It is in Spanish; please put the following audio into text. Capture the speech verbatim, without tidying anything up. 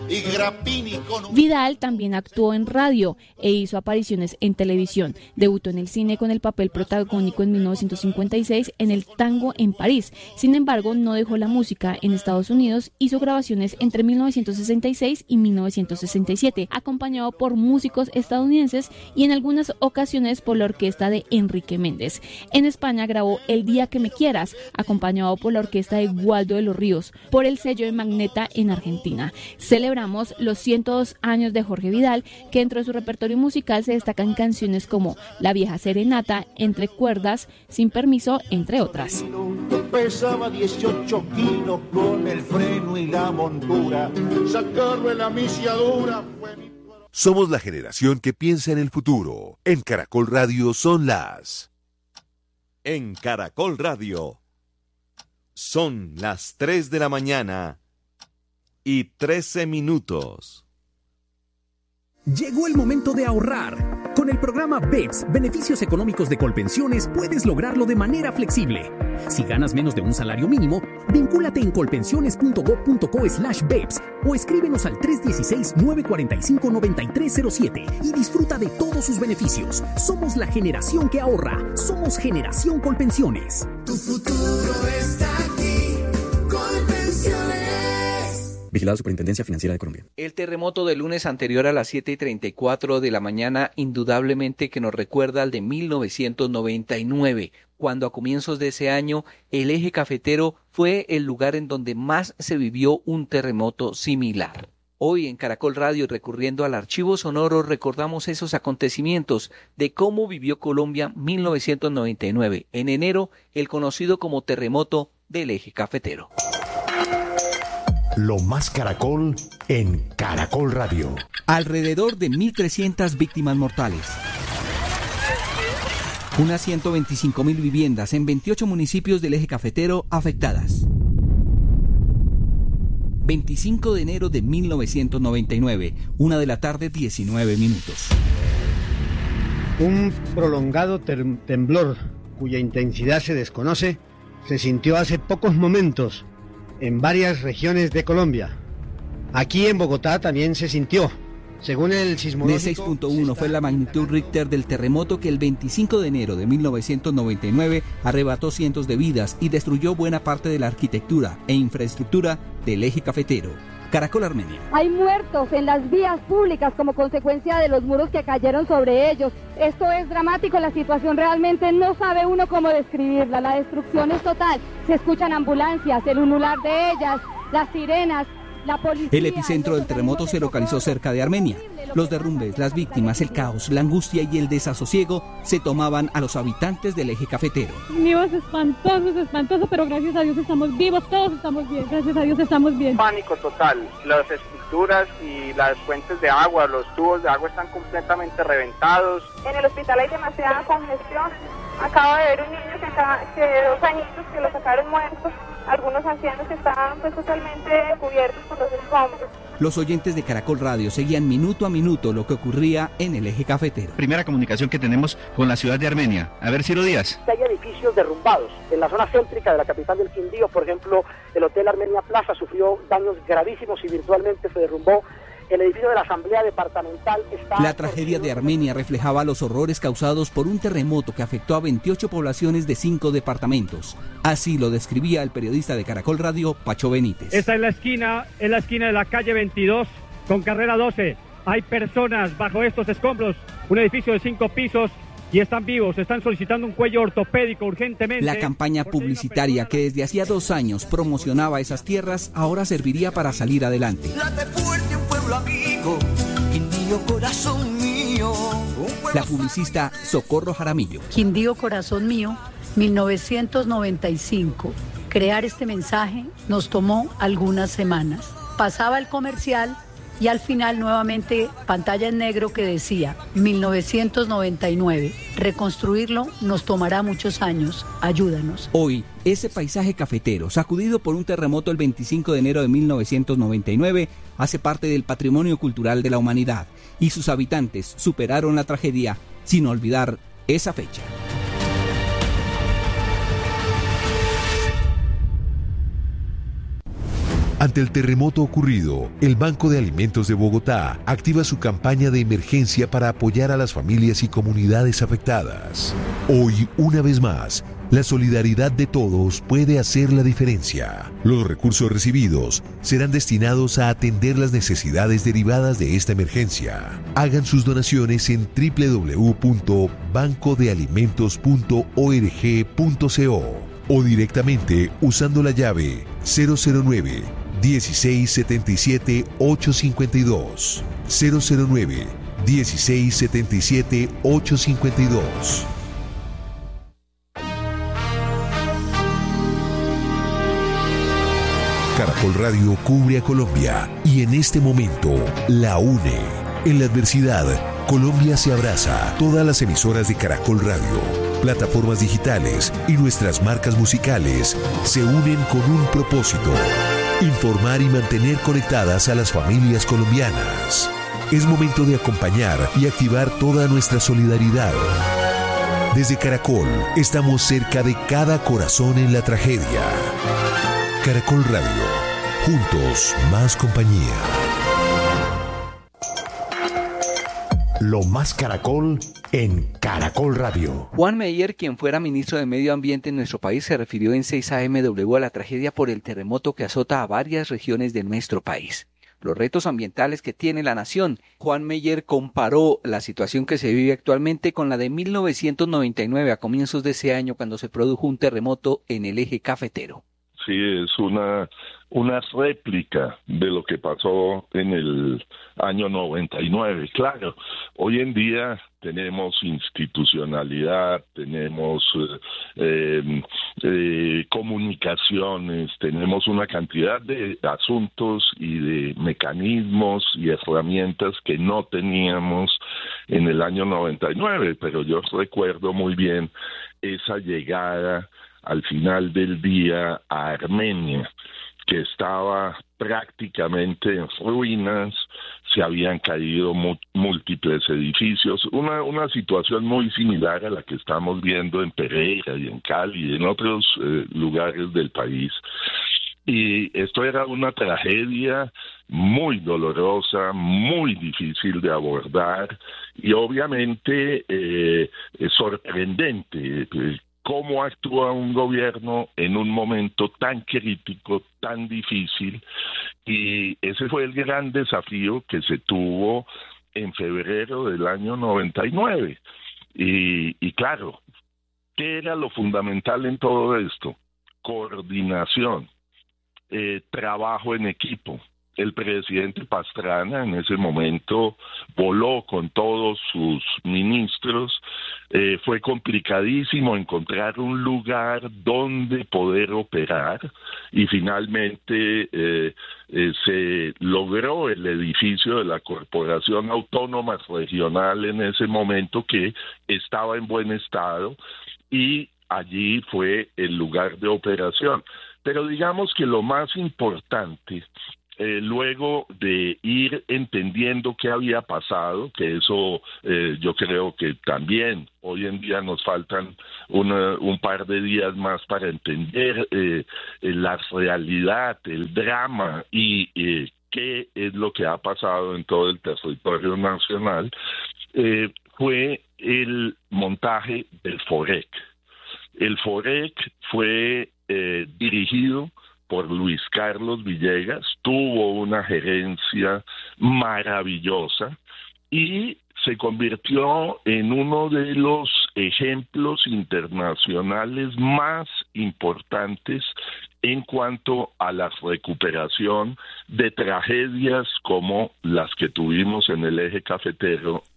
y Grappini con un... Vidal también actuó en radio e hizo apariciones en televisión. Debutó en el cine con el papel protagónico en mil novecientos cincuenta y seis en El Tango en París. Sin embargo, no dejó la música. En Estados Unidos hizo grabaciones entre mil novecientos sesenta y seis y mil novecientos sesenta y siete, acompañado por músicos estadounidenses y en algunas ocasiones por la orquesta de Enrique Méndez. En España grabó El Día que me quieras, acompañado por la orquesta de Waldo de los Ríos, por el sello de Magneta en Argentina. Celebramos los ciento dos años de Jorge Vidal, que dentro de su repertorio musical se destacan canciones como La Vieja Serenata, Entre Cuerdas, Sin Permiso, entre otras. Pesaba dieciocho kilos con el freno y la montura, sacarlo en la misiadura fue mi... Somos la generación que piensa en el futuro. En Caracol Radio son las... En Caracol Radio son las tres de la mañana y trece minutos. Llegó el momento de ahorrar. Con el programa B E P S, Beneficios Económicos de Colpensiones, puedes lograrlo de manera flexible. Si ganas menos de un salario mínimo, vincúlate en colpensiones punto gob punto co slash B E P S o escríbenos al tres uno seis, nueve cuatro cinco, nueve tres cero siete y disfruta de todos sus beneficios. Somos la generación que ahorra. Somos Generación Colpensiones. Tu futuro está aquí. Colpensiones. Vigilado Superintendencia Financiera de Colombia. El terremoto del lunes anterior a las siete y treinta y cuatro de la mañana indudablemente que nos recuerda al de mil novecientos noventa y nueve, cuando a comienzos de ese año el eje cafetero fue el lugar en donde más se vivió un terremoto similar. Hoy en Caracol Radio, recurriendo al archivo sonoro, recordamos esos acontecimientos de cómo vivió Colombia mil novecientos noventa y nueve, en enero, el conocido como terremoto del eje cafetero. Lo más Caracol en Caracol Radio. Alrededor de mil trescientas víctimas mortales. Unas ciento veinticinco mil viviendas en veintiocho municipios del eje cafetero afectadas. veinticinco de enero de mil novecientos noventa y nueve, una de la tarde, diecinueve minutos. Un prolongado temblor, cuya intensidad se desconoce, se sintió hace pocos momentos en varias regiones de Colombia. Aquí en Bogotá también se sintió. Según el sismológico, de seis punto uno fue la magnitud Richter del terremoto que el veinticinco de enero de mil novecientos noventa y nueve arrebató cientos de vidas y destruyó buena parte de la arquitectura e infraestructura del eje cafetero. Caracol Armenia. Hay muertos en las vías públicas como consecuencia de los muros que cayeron sobre ellos. Esto es dramático, la situación realmente no sabe uno cómo describirla. La destrucción es total. Se escuchan ambulancias, el ulular de ellas, las sirenas, la policía. El epicentro del terremoto se localizó cerca de Armenia. Los derrumbes, las víctimas, el caos, la angustia y el desasosiego se tomaban a los habitantes del eje cafetero. Vivos, espantosos, espantoso, pero gracias a Dios estamos vivos, todos estamos bien, gracias a Dios estamos bien. Pánico total, las estructuras y las fuentes de agua, los tubos de agua están completamente reventados. En el hospital hay demasiada congestión. Acabo de ver un niño que, acaba, que de dos añitos que lo sacaron muerto. Algunos ancianos que estaban pues totalmente cubiertos por los escombros. Los oyentes de Caracol Radio seguían minuto a minuto lo que ocurría en el eje cafetero. Primera comunicación que tenemos con la ciudad de Armenia. A ver, Ciro Díaz. Hay edificios derrumbados. En la zona céntrica de la capital del Quindío, por ejemplo, el Hotel Armenia Plaza sufrió daños gravísimos y virtualmente se derrumbó. El edificio de la Asamblea Departamental está... La tragedia de Armenia reflejaba los horrores causados por un terremoto que afectó a veintiocho poblaciones de cinco departamentos. Así lo describía el periodista de Caracol Radio, Pacho Benítez. Esta es la esquina, es la esquina de la calle veintidós con carrera doce. Hay personas bajo estos escombros, un edificio de cinco pisos, y están vivos, están solicitando un cuello ortopédico urgentemente. La campaña publicitaria que desde hacía dos años promocionaba esas tierras ahora serviría para salir adelante. Amigo, Quindío, corazón mío. La publicista Socorro Jaramillo. Quindío, corazón mío, mil novecientos noventa y cinco. Crear este mensaje nos tomó algunas semanas. Pasaba el comercial y al final nuevamente pantalla en negro que decía mil novecientos noventa y nueve. Reconstruirlo nos tomará muchos años. Ayúdanos. Hoy, ese paisaje cafetero, sacudido por un terremoto el veinticinco de enero de mil novecientos noventa y nueve, hace parte del patrimonio cultural de la humanidad y sus habitantes superaron la tragedia sin olvidar esa fecha. Ante el terremoto ocurrido, el Banco de Alimentos de Bogotá activa su campaña de emergencia para apoyar a las familias y comunidades afectadas. Hoy, una vez más, la solidaridad de todos puede hacer la diferencia. Los recursos recibidos serán destinados a atender las necesidades derivadas de esta emergencia. Hagan sus donaciones en doble u doble u doble u punto banco de alimentos punto org punto co o directamente usando la llave cero cero nueve, dieciséis setenta y siete, ochocientos cincuenta y dos. cero cero nueve, dieciséis setenta y siete, ochocientos cincuenta y dos. Caracol Radio cubre a Colombia y en este momento la une. En la adversidad, Colombia se abraza. Todas las emisoras de Caracol Radio, plataformas digitales y nuestras marcas musicales se unen con un propósito: informar y mantener conectadas a las familias colombianas. Es momento de acompañar y activar toda nuestra solidaridad. Desde Caracol, estamos cerca de cada corazón en la tragedia. Caracol Radio, juntos más compañía. Lo más Caracol en Caracol Radio. Juan Meyer, quien fuera ministro de Medio Ambiente en nuestro país, se refirió en seis A M W a la tragedia por el terremoto que azota a varias regiones de nuestro país. Los retos ambientales que tiene la nación. Juan Meyer comparó la situación que se vive actualmente con la de mil novecientos noventa y nueve, a comienzos de ese año, cuando se produjo un terremoto en el eje cafetero. Sí, es una, una réplica de lo que pasó en el año noventa y nueve. Claro, hoy en día tenemos institucionalidad, tenemos eh, eh, comunicaciones, tenemos una cantidad de asuntos y de mecanismos y herramientas que no teníamos en el año noventa y nueve, pero yo recuerdo muy bien esa llegada al final del día a Armenia, que estaba prácticamente en ruinas, se habían caído mu- múltiples edificios, una, una situación muy similar a la que estamos viendo en Pereira y en Cali y en otros eh, lugares del país. Y esto era una tragedia muy dolorosa, muy difícil de abordar y obviamente eh, sorprendente. Eh, ¿Cómo actúa un gobierno en un momento tan crítico, tan difícil? Y ese fue el gran desafío que se tuvo en febrero del año noventa y nueve. Y, y claro, ¿qué era lo fundamental en todo esto? Coordinación, eh, trabajo en equipo. El presidente Pastrana en ese momento voló con todos sus ministros. Eh, fue complicadísimo encontrar un lugar donde poder operar y finalmente eh, eh, se logró el edificio de la Corporación Autónoma Regional en ese momento, que estaba en buen estado, y allí fue el lugar de operación. Pero digamos que lo más importante, Eh, luego de ir entendiendo qué había pasado, que eso eh, yo creo que también hoy en día nos faltan una, un par de días más para entender eh, la realidad, el drama y eh, qué es lo que ha pasado en todo el territorio nacional, eh, fue el montaje del FOREC. El FOREC fue eh, dirigido por Luis Carlos Villegas, tuvo una gerencia maravillosa y se convirtió en uno de los ejemplos internacionales más importantes en cuanto a la recuperación de tragedias como las que tuvimos en el eje cafetero